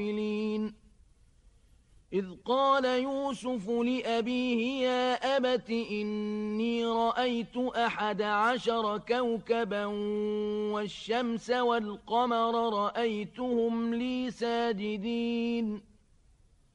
إذ قال يوسف لأبيه يا أبت إني رأيت 11 كوكبا والشمس والقمر رأيتهم لي ساجدين